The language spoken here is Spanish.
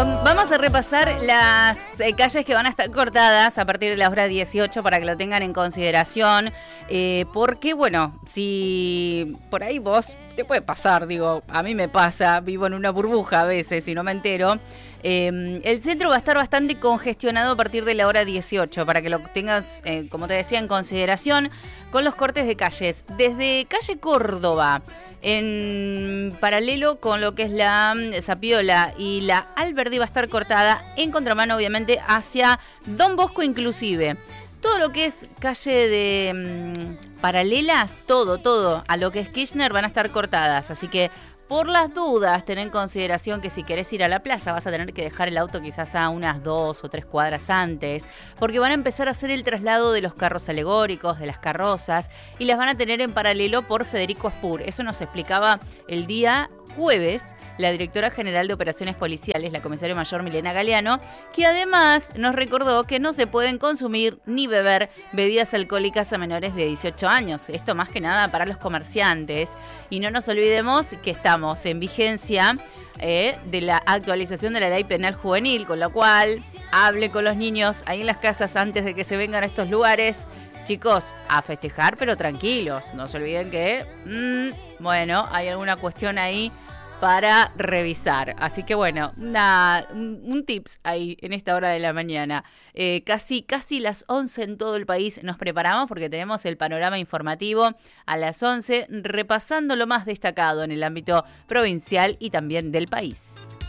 Vamos a repasar las calles que van a estar cortadas a partir de la hora 18 para que lo tengan en consideración. Porque, bueno, si por ahí vos te puede pasar, digo, a mí me pasa, vivo en una burbuja a veces y no me entero. El centro va a estar bastante congestionado a partir de la hora 18 para que lo tengas, como te decía, en consideración con los cortes de calles. Desde calle Córdoba, en paralelo con lo que es la Zapiola y la Alberdi, va a estar cortada en contramano, obviamente, hacia Don Bosco inclusive. Todo lo que es calle de paralelas, todo a lo que es Kirchner van a estar cortadas. Así que por las dudas, ten en consideración que si querés ir a la plaza vas a tener que dejar el auto quizás a unas 2 o 3 cuadras antes, porque van a empezar a hacer el traslado de los carros alegóricos, de las carrozas, y las van a tener en paralelo por Federico Espur. Eso nos explicaba el día jueves la directora general de Operaciones Policiales, la comisaria mayor Milena Galeano, que además nos recordó que no se pueden consumir ni beber bebidas alcohólicas a menores de 18 años. Esto más que nada para los comerciantes. Y no nos olvidemos que estamos en vigencia de la actualización de la Ley Penal Juvenil, con lo cual hable con los niños ahí en las casas antes de que se vengan a estos lugares. Chicos, a festejar, pero tranquilos. No se olviden que, bueno, hay alguna cuestión ahí para revisar. Así que bueno, un tips ahí en esta hora de la mañana. Casi las 11 en todo el país nos preparamos porque tenemos el panorama informativo a las 11, repasando lo más destacado en el ámbito provincial y también del país.